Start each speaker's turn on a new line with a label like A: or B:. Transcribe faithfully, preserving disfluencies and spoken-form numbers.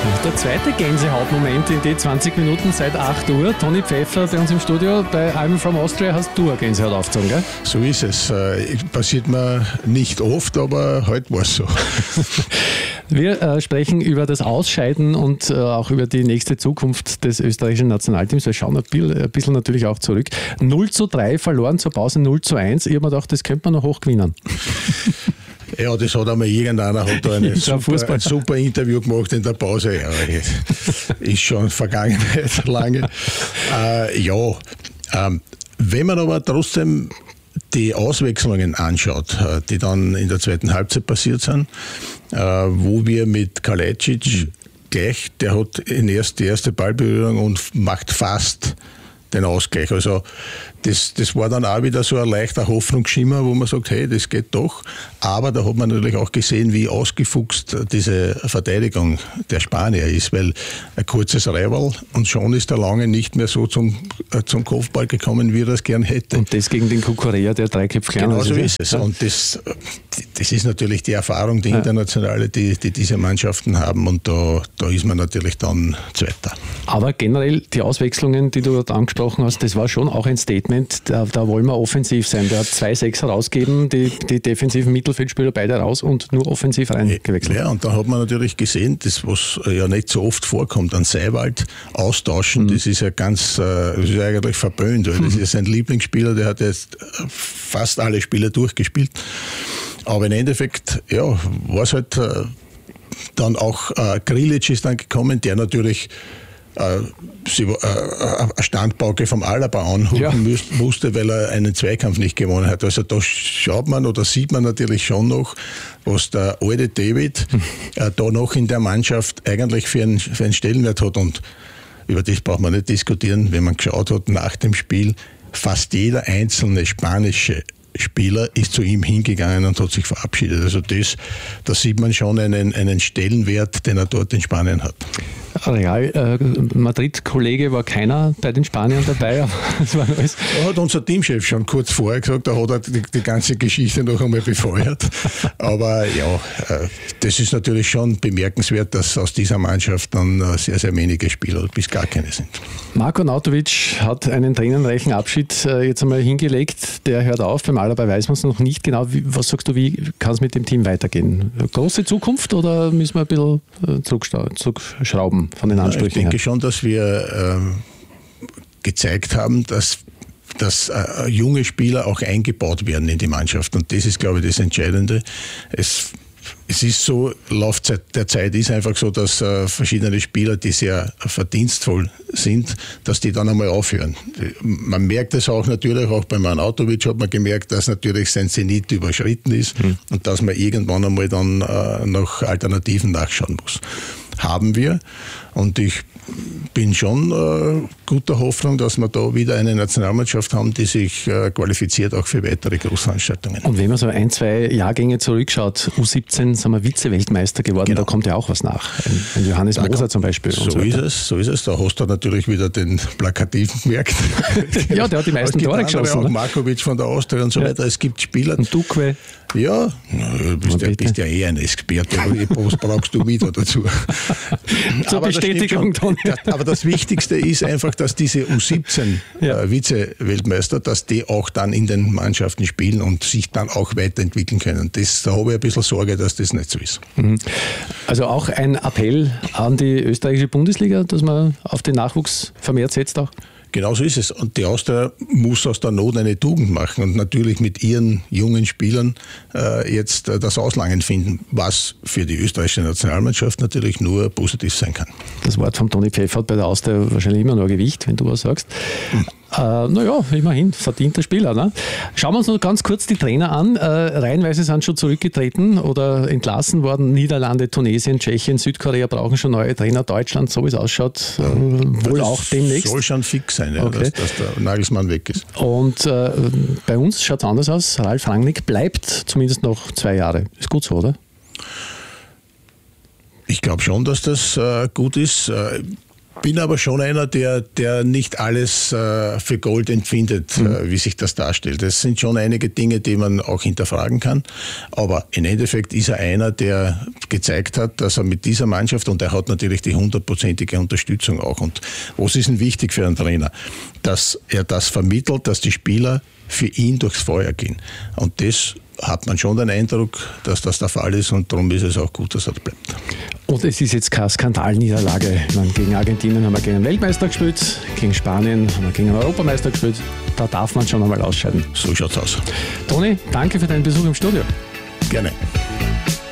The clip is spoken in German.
A: Der zweite Gänsehautmoment in den zwanzig Minuten seit acht Uhr. Toni Pfeffer bei uns im Studio. Bei I'm from Austria hast du eine Gänsehaut aufgezogen, gell?
B: So ist es. Passiert mir nicht oft, aber heute war es so.
A: Wir äh, sprechen über das Ausscheiden und äh, auch über die nächste Zukunft des österreichischen Nationalteams. Wir schauen ein bisschen, ein bisschen natürlich auch zurück. null zu drei verloren, zur Pause null zu eins. Ich habe mir gedacht, das könnte man noch hoch gewinnen.
B: Ja, das hat einmal irgendeiner hat da eine super, ein super Interview gemacht in der Pause. Ja, ist schon Vergangenheit lange. Äh, ja, ähm, wenn man aber trotzdem die Auswechslungen anschaut, die dann in der zweiten Halbzeit passiert sind, äh, wo wir mit Kalajdzic gleich, der hat in erst, die erste Ballberührung und macht fast den Ausgleich. Also das, das war dann auch wieder so ein leichter Hoffnungsschimmer, wo man sagt, hey, das geht doch. Aber da hat man natürlich auch gesehen, wie ausgefuchst diese Verteidigung der Spanier ist, weil ein kurzes Reihwall und schon ist der Lange nicht mehr so zum, zum Kopfball gekommen, wie er es gern hätte.
A: Und das gegen den Kukurea, der drei Köpfe kleiner
B: ist. Genau so ist es. Ja. Und das, das ist natürlich die Erfahrung, die internationale, die, die diese Mannschaften haben, und da, da ist man natürlich dann Zweiter.
A: Aber generell die Auswechslungen, die du dort angesprochen hast, das war schon auch ein Statement. Da, da wollen wir offensiv sein. Der hat zwei Sechser rausgegeben, die, die defensiven Mittelfeldspieler beide raus und nur offensiv reingewechselt.
B: Ja, und da hat man natürlich gesehen, das, was ja nicht so oft vorkommt, an Seiwald austauschen, mhm. das ist ja ganz, das ist eigentlich verpönt, weil das ist sein Lieblingsspieler, der hat jetzt fast alle Spieler durchgespielt. Aber im Endeffekt, ja, war es halt dann auch, äh, Grilic ist dann gekommen, der natürlich sie äh, eine Standpauke vom Alaba anholen ja. musste, weil er einen Zweikampf nicht gewonnen hat. Also da schaut man oder sieht man natürlich schon noch, was der alte David hm. äh, da noch in der Mannschaft eigentlich für einen, für einen Stellenwert hat. Und über das braucht man nicht diskutieren. Wenn man geschaut hat nach dem Spiel, fast jeder einzelne spanische Spieler ist zu ihm hingegangen und hat sich verabschiedet. Also das, da sieht man schon einen, einen Stellenwert, den er dort in Spanien hat.
A: Real äh, Madrid-Kollege war keiner bei den Spaniern dabei. Das war alles.
B: Da hat unser Teamchef schon kurz vorher gesagt, da hat er die, die ganze Geschichte noch einmal befeuert. Aber ja, äh, das ist natürlich schon bemerkenswert, dass aus dieser Mannschaft dann äh, sehr, sehr wenige Spieler bis gar keine sind.
A: Marko Nautovic hat einen tränenreichen Abschied äh, jetzt einmal hingelegt. Der hört auf. Beim Alaba weiß man es noch nicht genau. Wie, was sagst du, wie kann es mit dem Team weitergehen? Große Zukunft oder müssen wir ein bisschen äh, zurückschrauben von den Ansprüchen her?
B: Ich denke her? schon, dass wir äh, gezeigt haben, dass, dass äh, junge Spieler auch eingebaut werden in die Mannschaft. Und das ist, glaube ich, das Entscheidende. Es Es ist so, Laufzeit der Zeit ist einfach so, dass äh, verschiedene Spieler, die sehr verdienstvoll sind, dass die dann einmal aufhören. Man merkt es auch natürlich, auch bei Arnautovic hat man gemerkt, dass natürlich sein Zenit überschritten ist mhm. und dass man irgendwann einmal dann äh, nach Alternativen nachschauen muss. Haben wir, und ich bin schon äh, guter Hoffnung, dass wir da wieder eine Nationalmannschaft haben, die sich äh, qualifiziert auch für weitere Großveranstaltungen.
A: Und wenn man so ein, zwei Jahrgänge zurückschaut, U siebzehn sind wir Vize-Weltmeister geworden, genau. Da kommt ja auch was nach. Ein, ein Johannes da Moser zum Beispiel.
B: So, so ist es, so ist es. Da hast du natürlich wieder den Plakativen gemerkt.
A: Ja, der hat die meisten Tore geschossen.
B: Auch Markovic von der Austria und so weiter. Es gibt Spieler.
A: Und Dukwe.
B: Ja, du bist, ja, bist ja eh ein Experte. Was brauchst du wieder dazu?
A: Zur aber Bestätigung,
B: das das, aber das Wichtigste ist einfach, dass diese U siebzehn ja. äh, Vize-Weltmeister, dass die auch dann in den Mannschaften spielen und sich dann auch weiterentwickeln können. Das, da habe ich ein bisschen Sorge, dass das nicht so ist.
A: Also auch ein Appell an die österreichische Bundesliga, dass man auf den Nachwuchs vermehrt setzt auch?
B: Genau so ist es. Und die Austria muss aus der Not eine Tugend machen und natürlich mit ihren jungen Spielern äh, jetzt äh, das Auslangen finden, was für die österreichische Nationalmannschaft natürlich nur positiv sein kann. Das
A: Wort von Toni Pfeffer hat bei der Austria wahrscheinlich immer noch Gewicht, wenn du was sagst. Hm. Äh, naja, immerhin, verdienter Spieler. Ne? Schauen wir uns noch ganz kurz die Trainer an. Äh, reihenweise sind schon zurückgetreten oder entlassen worden. Niederlande, Tunesien, Tschechien, Südkorea brauchen schon neue Trainer. Deutschland, so wie es ausschaut, äh, wohl auch demnächst.
B: Soll schon fix sein, ja, okay. dass, dass der Nagelsmann weg ist.
A: Und äh, bei uns schaut es anders aus. Ralf Rangnick bleibt zumindest noch zwei Jahre. Ist gut so, oder?
B: Ich glaube schon, dass das äh, gut ist. Äh, bin aber schon einer, der, der nicht alles äh, für Gold empfindet, mhm. äh, wie sich das darstellt. Es sind schon einige Dinge, die man auch hinterfragen kann. Aber im Endeffekt ist er einer, der gezeigt hat, dass er mit dieser Mannschaft, und er hat natürlich die hundertprozentige Unterstützung auch. Und was ist denn wichtig für einen Trainer? Dass er das vermittelt, dass die Spieler für ihn durchs Feuer gehen. Und das hat man schon den Eindruck, dass das der Fall ist, und darum ist es auch gut, dass er bleibt.
A: Und es ist jetzt keine Skandalniederlage. Ich meine, gegen Argentinien haben wir gegen einen Weltmeister gespielt, gegen Spanien haben wir gegen einen Europameister gespielt. Da darf man schon einmal ausscheiden.
B: So schaut's aus.
A: Toni, danke für deinen Besuch im Studio.
B: Gerne.